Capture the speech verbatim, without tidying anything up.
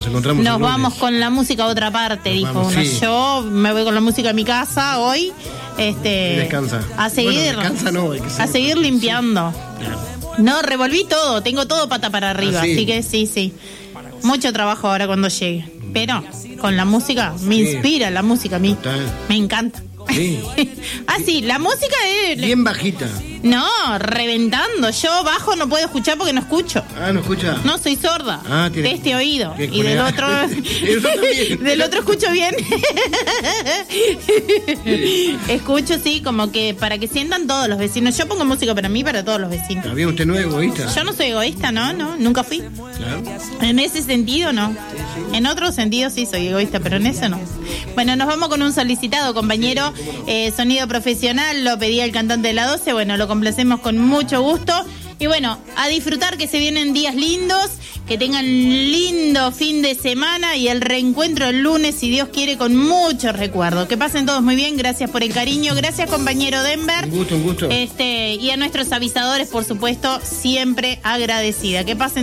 encontramos. Nos vamos con la música a otra parte, nos dijo vamos, uno. Sí. Yo me voy con la música a mi casa hoy. Este, y descansa. A seguir, bueno, descansa no, hay que a seguir limpiando. Sí. Claro. No, revolví todo, tengo todo pata para arriba, ¿Ah, sí? Así que sí, sí. Mucho trabajo ahora cuando llegue. Pero con la música, me sí. inspira la música a mí. Total. Me encanta. Sí. Ah, sí, la música es... Bien bajita. No, reventando. Yo bajo no puedo escuchar porque no escucho. Ah, ¿no escucha? No, soy sorda. Ah, tiene... De este oído. Y del otro... del otro escucho bien. Escucho, sí, como que para que sientan todos los vecinos. Yo pongo música para mí, para todos los vecinos. ¿Está bien? ¿Usted no es egoísta? Yo no soy egoísta, no, no, nunca fui. Claro. En ese sentido, no. Sí, sí. En otro sentido sí soy egoísta, pero en ese no. Bueno, nos vamos con un solicitado, compañero. Sí, eh, sonido profesional, lo pedía el cantante de la doce. Bueno, lo complacemos con mucho gusto. Y bueno, a disfrutar, que se vienen días lindos, que tengan lindo fin de semana y el reencuentro el lunes, si Dios quiere, con muchos recuerdos. Que pasen todos muy bien, gracias por el cariño, gracias compañero Denver. Un gusto, un gusto. Este, y a nuestros avisadores, por supuesto, siempre agradecida. Que pasen